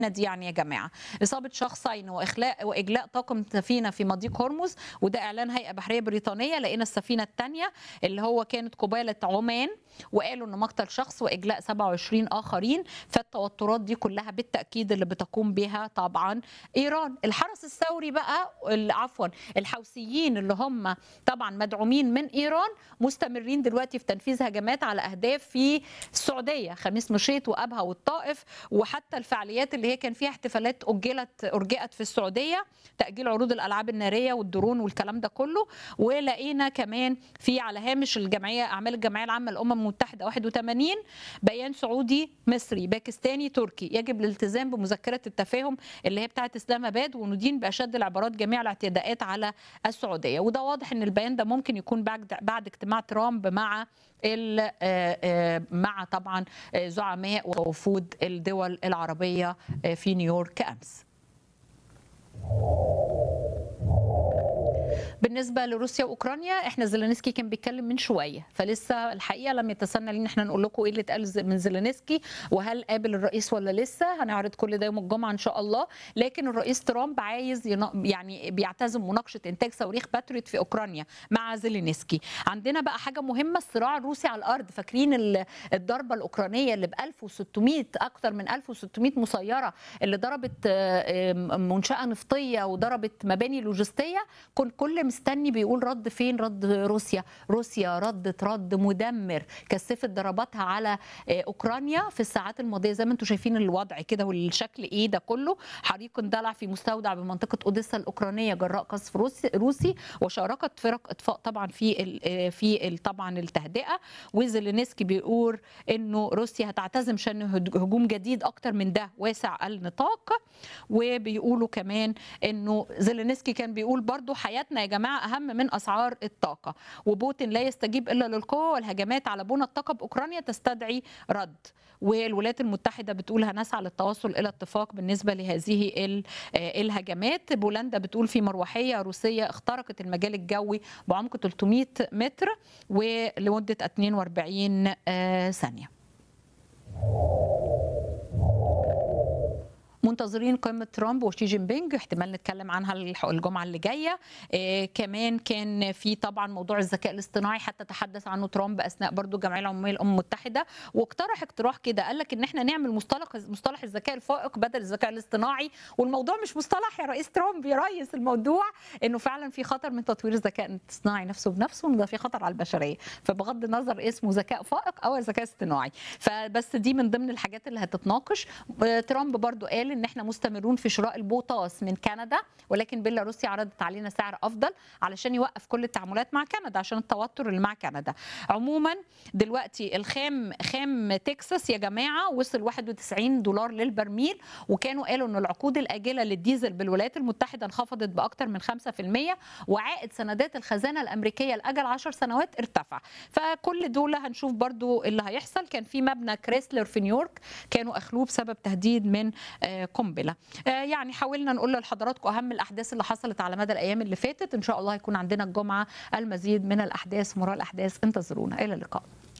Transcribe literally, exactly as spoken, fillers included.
دي يعني يا جماعه اصابه شخصين واخلاء واجلاء طاقم سفينه في مضيق هرمز، وده اعلان هيئه بحريه بريطانيه. لقينا السفينه الثانيه اللي هو كانت قباله عمان، وقالوا ان مقتل شخص واجلاء سبعة وعشرين اخرين. فالتوترات دي كلها بالتاكيد اللي بتقوم بها طبعا ايران. الحرس الثوري بقى عفوا الحوثيين اللي هم طبعا مدعومين من ايران مستمرين دلوقتي في تنفيذ هجمات على اهداف في السعوديه، خميس مشيط وابها والطائف، وحتى الفعاليات اللي هي كان فيها احتفالات اجلت ارجئت في السعوديه، تاجيل عروض الالعاب الناريه والدرون والكلام ده كله. ولقينا كمان في على هامش الجمعيه اعمال الجمعيه العامه للامم المتحده واحد وثمانين بيان سعودي مصري باكستاني تركي: يجب الالتزام بمذكره التفاهم اللي هي بتاعه اسلام اباد، وندين باشد العبارات جميع الاعتداءات على السعوديه. وده واضح ان البيان ده ممكن يكون بعد بعد اجتماع ترامب مع مع طبعا زعماء ووفود الدول العربيه في نيويورك امس. بالنسبه لروسيا واوكرانيا، احنا زيلينسكي كان بيتكلم من شويه، فلسه الحقيقه لم يتسنى لنا احنا نقول لكم ايه اللي اتقال من زيلينسكي وهل قابل الرئيس ولا لسه. هنعرض كل ده يوم الجمعه ان شاء الله. لكن الرئيس ترامب عايز يعني بيعتزم مناقشه انتاج صواريخ باتريوت في اوكرانيا مع زيلينسكي. عندنا بقى حاجه مهمه: الصراع الروسي على الارض. فاكرين الضربه الاوكرانيه اللي ب ألف وستمائة اكثر من ألف وستمائة مسيره اللي ضربت منشاه نفطيه وضربت مباني لوجستيه؟ كن كل مستني بيقول رد فين؟ رد روسيا. روسيا ردت رد مدمر، كثفت ضرباتها على اوكرانيا في الساعات الماضيه. زي ما انتم شايفين الوضع كده والشكل ايه ده كله. حريق اندلع في مستودع بمنطقه اوديسا الاوكرانيه جراء قصف روسي, روسي وشاركت فرق اطفاء طبعا في في طبعا التهدئه. وزيلينسكي بيقول انه روسيا هتعتزم شن هجوم جديد اكتر من ده واسع النطاق. وبيقولوا كمان انه زيلينسكي كان بيقول برضو حياتنا يا جماعه اهم من اسعار الطاقه، وبوتين لا يستجيب الا للقوه، والهجمات على بنى الطاقه باوكرانيا تستدعي رد. والولايات المتحده بتقول هنسعى للتوصل الى اتفاق بالنسبه لهذه الهجمات. بولندا بتقول في مروحيه روسيه اخترقت المجال الجوي بعمق ثلاثمائة متر ولمده اثنين وأربعين ثانيه. منتظرين قمة ترامب وشي جين بينج، احتمال نتكلم عنها الجمعة اللي جاية. إيه كمان كان في طبعا موضوع الذكاء الاصطناعي، حتى تحدث عنه ترامب أثناء برضو الجمعية العمومية للأمم المتحدة، واقترح اقتراح كده. قال لك إن احنا نعمل مصطلح مصطلح الذكاء الفائق بدل الذكاء الاصطناعي. والموضوع مش مصطلح يا رئيس ترامب يا ريس، الموضوع إنه فعلا في خطر من تطوير الذكاء الاصطناعي نفسه بنفسه، وإنه ده في خطر على البشرية. فبغض النظر اسمه ذكاء فائق أو ذكاء اصطناعي، فبس دي من ضمن الحاجات اللي هتتناقش. ترامب برضو قال إن احنا مستمرون في شراء البوتاس من كندا، ولكن بيلاروسيا عرضت علينا سعر افضل علشان يوقف كل التعاملات مع كندا عشان التوتر اللي مع كندا. عموما دلوقتي الخام خام تكساس يا جماعه وصل واحد وتسعين دولار للبرميل، وكانوا قالوا ان العقود الاجله للديزل بالولايات المتحده انخفضت باكثر من خمسة في المية، وعائد سندات الخزانه الامريكيه لاجل عشر سنوات ارتفع. فكل دول هنشوف برضو اللي هيحصل. كان في مبنى كريسلر في نيويورك كانوا اخلوه بسبب تهديد من قنبله. يعني حاولنا نقول لحضراتكم اهم الاحداث اللي حصلت على مدى الايام اللي فاتت. ان شاء الله هيكون عندنا الجمعه المزيد من الاحداث. مرور الاحداث انتظرونا. الى اللقاء.